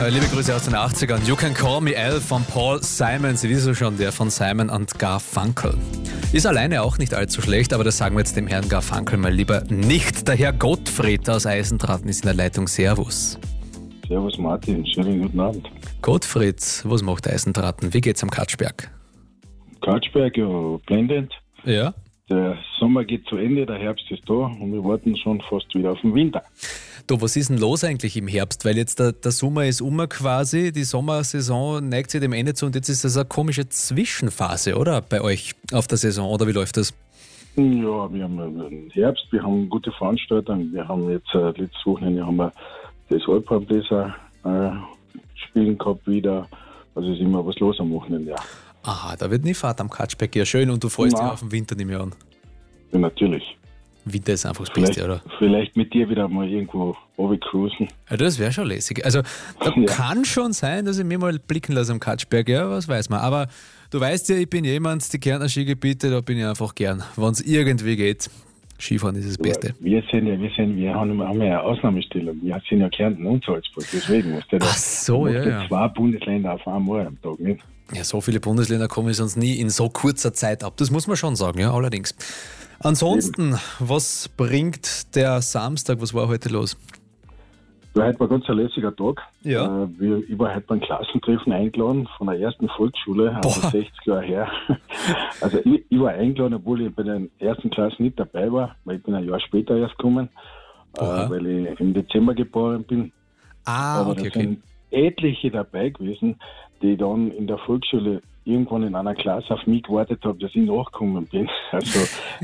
Liebe Grüße aus den 80ern. You Can Call Me Al von Paul Simon. Sie wissen schon, der von Simon und Garfunkel. Ist alleine auch nicht allzu schlecht, aber das sagen wir jetzt dem Herrn Garfunkel mal lieber nicht. Der Herr Gottfried aus Eisentraten ist in der Leitung. Servus. Servus Martin, schönen guten Abend. Gottfried, was macht Eisentraten? Wie geht's am Katschberg? Katschberg, ja, blendend. Ja. Der Sommer geht zu Ende, der Herbst ist da und wir warten schon fast wieder auf den Winter. Du, was ist denn los eigentlich im Herbst? Weil jetzt der Sommer ist quasi, die Sommersaison neigt sich dem Ende zu und jetzt ist das eine komische Zwischenphase, oder? Bei euch auf der Saison, oder wie läuft das? Ja, wir haben einen Herbst, wir haben gute Veranstaltungen. Wir haben jetzt letztes Wochenende haben wir das Alpenbläser spielen gehabt wieder. Also ist immer was los am Wochenende, ja. Aha, da wird nie Fahrt am Katschberg. Ja, schön. Und du freust dich auf den Winter nicht mehr an? Ja, natürlich. Winter ist einfach das Beste, oder? Vielleicht mit dir wieder mal irgendwo runtercruisen. Ja, das wäre schon lässig. Also, da kann schon sein, dass ich mir mal blicken lasse am Katschberg. Ja, was weiß man. Aber du weißt ja, ich bin jemand, die Kärntner Skigebiete, da bin ich einfach gern. Wenn es irgendwie geht. Skifahren ist das Beste. Wir haben ja eine Ausnahmestellung. Wir sind ja Kärnten und Salzburg. Deswegen musst du zwei Bundesländer auf einmal am Tag, nicht? Ja, so viele Bundesländer kommen sonst nie in so kurzer Zeit ab. Das muss man schon sagen, ja, allerdings. Ansonsten, was bringt der Samstag? Was war heute los? Ja, heute war ganz ein lässiger Tag. Ja. Ich war heute beim Klassentreffen eingeladen von der ersten Volksschule, also 60 Jahre her. Also ich war eingeladen, obwohl ich bei den ersten Klassen nicht dabei war, weil ich bin ein Jahr später erst gekommen, weil ich im Dezember geboren bin. Aber da sind etliche dabei gewesen, die dann in der Volksschule irgendwann in einer Klasse auf mich gewartet haben, dass ich nachgekommen bin. Also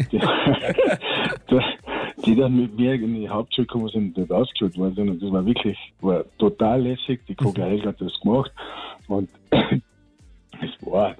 die dann mit mir in die Hauptschule gekommen sind und nicht ausgeschaut worden sind. Und das war total lässig. Die Kogler Helga hat das gemacht. Und es war,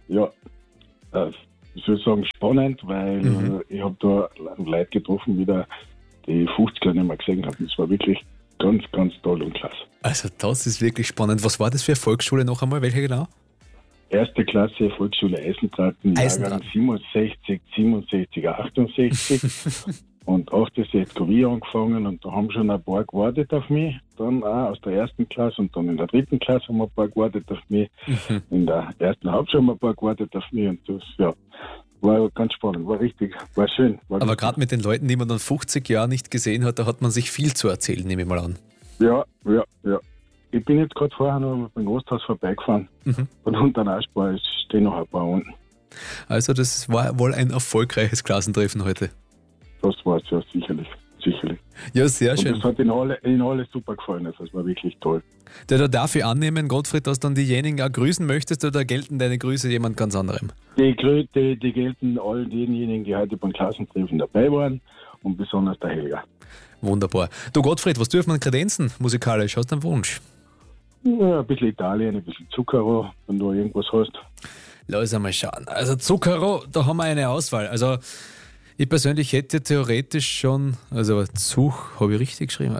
ich würde sagen, spannend, weil ich habe da Leute getroffen, wieder die 50 Jahre nicht mehr gesehen habe. Das war wirklich ganz, ganz toll und klasse. Also das ist wirklich spannend. Was war das für eine Volksschule noch einmal? Welche genau? Erste Klasse, Volksschule Eisentraten, Jahrgang 67, 67, 68 und 68 habe ich angefangen und da haben schon ein paar gewartet auf mich, dann auch aus der ersten Klasse und dann in der dritten Klasse haben ein paar gewartet auf mich, in der ersten Hauptschule haben ein paar gewartet auf mich und das, war ganz spannend, war schön. Aber gerade mit den Leuten, die man dann 50 Jahre nicht gesehen hat, da hat man sich viel zu erzählen, nehme ich mal an. Ja. Ich bin jetzt gerade vorher noch beim Gasthaus vorbeigefahren und unter der Aschbar stehen noch ein paar unten. Also das war wohl ein erfolgreiches Klassentreffen heute. Das war es, ja, sicherlich. Ja, sehr schön. Und das hat ihnen alle super gefallen, also das war wirklich toll. Da darf ich annehmen, Gottfried, dass dann diejenigen auch grüßen möchtest oder gelten deine Grüße jemand ganz anderem? Die gelten all denjenigen, die heute beim Klassentreffen dabei waren und besonders der Helga. Wunderbar. Du Gottfried, was dürfen wir kredenzen musikalisch? Hast du einen Wunsch? Ja, ein bisschen Italien, ein bisschen Zucchero, wenn du irgendwas hast. Lass einmal schauen. Also Zucchero, da haben wir eine Auswahl. Also ich persönlich hätte theoretisch schon, also Zug, habe ich richtig geschrieben?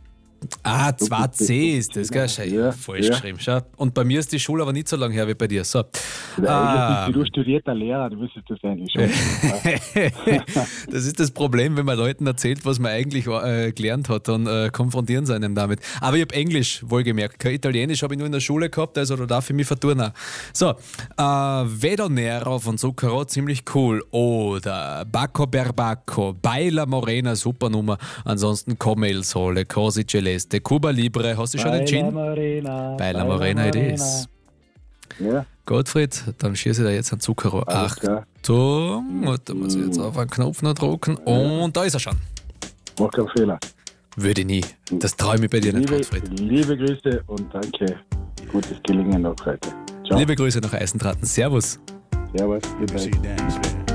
2C ist das, gell? Ja, falsch geschrieben. Schau. Und bei mir ist die Schule aber nicht so lange her wie bei dir. So. Du studierter Lehrer, du wüsstest das eigentlich schon. Das ist das Problem, wenn man Leuten erzählt, was man eigentlich gelernt hat, dann konfrontieren sie einen damit. Aber ich habe Englisch wohlgemerkt. Kein Italienisch habe ich nur in der Schule gehabt, also da darf ich mich verturnen. So, Vedo Nero von Zucchero, ziemlich cool. Oder Bacco per Bacco, Baila Morena, super Nummer. Ansonsten Come il Sole, Cosi Celeste, Cuba Libre, hast du schon entschieden? Baila Morena it is. Ja. Gottfried, dann schieße ich da jetzt einen Zucchero. Achtung, da muss ich jetzt auf einen Knopf noch drücken und da ist er schon. Mach keinen Fehler. Würde ich nie. Das träume ich bei dir nicht, Gottfried. Liebe Grüße und danke. Gutes Gelingen noch heute. Ciao. Liebe Grüße nach Eisentraten. Servus. Servus.